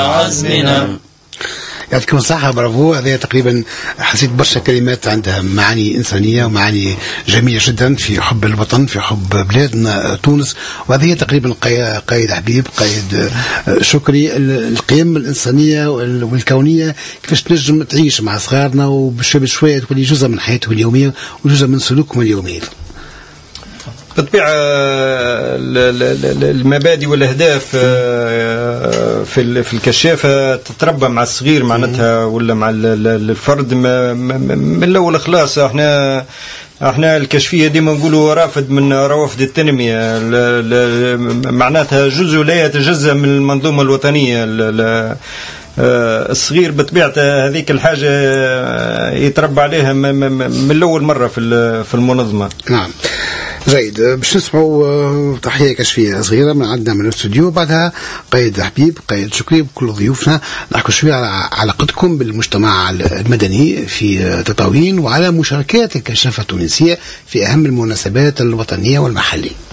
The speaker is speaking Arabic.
عزمنا. يعطيكم الصحة، برافو. هذه تقريبا حسيت برشا كلمات عندها معاني إنسانية ومعاني جميلة جدا في حب الوطن، في حب بلادنا تونس. وهذه تقريبا قايد حبيب، قايد شكري، القيم الإنسانية والكونية كيفاش تنجم تعيش مع صغارنا وبشوية بشوية تولي جزء من حياتهم اليومية وجزء من سلوكهم اليومي. بالطبيعة المبادئ والأهداف في الكشافة تتربى مع الصغير معناتها ولا مع الفرد من الأول خلاص. احنا الكشفية ديما نقولوا رافد من روافد التنمية، معناتها جزء لا يتجزأ من المنظومة الوطنية. الصغير بطبيعته هذيك الحاجة يتربى عليها من الأول مرة في المنظمة. نعم، جيد. باش نسمعوا تحية كشفية صغيرة من عندنا من الاستوديو، بعدها قايد حبيب، قايد شكري، بكل ضيوفنا نحكوا شوية على علاقتكم بالمجتمع المدني في تطاوين وعلى مشاركات الكشافة التونسية في أهم المناسبات الوطنية والمحلية.